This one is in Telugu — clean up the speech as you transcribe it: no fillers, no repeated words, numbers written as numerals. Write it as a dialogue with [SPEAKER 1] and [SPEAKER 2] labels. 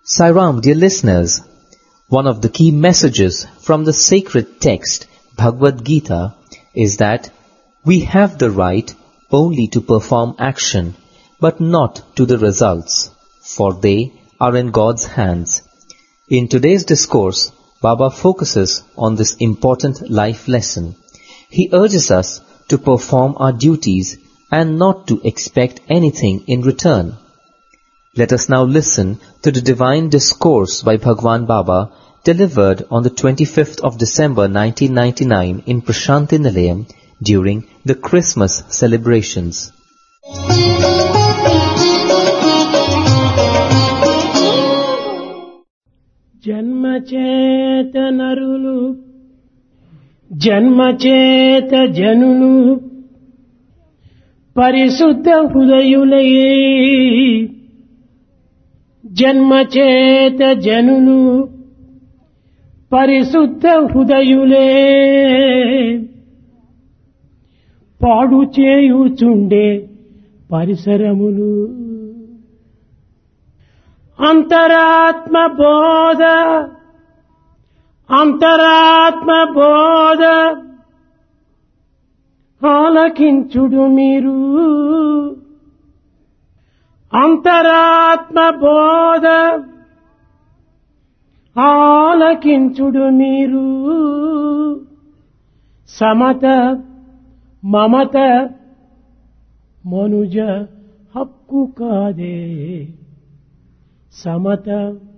[SPEAKER 1] Sai Ram, dear listeners, one of the key messages from the sacred text Bhagavad Gita is that we have the right only to perform action, but not to the results, for they are in God's hands. In today's discourse, Baba focuses on this important life lesson. He urges us to perform our duties and not to expect anything in return. Let us now listen to the divine discourse by Bhagwan Baba delivered on the 25th of December 1999 in Prashanti Nilayam during the Christmas celebrations.
[SPEAKER 2] జన్మచేత నరులు జన్మచేత జనులు పరిశుద్ధ హృదయులై జన్మచేత జనులు పరిశుద్ధ హృదయులే పాడు చేయుచుండే పరిసరములు అంతరాత్మ బోధ ఆలకించుడు మీరు అంతరాత్మ బోధ ఆలకించుడు మీరు సమత మమత మనుజ హక్కు కాదే సమత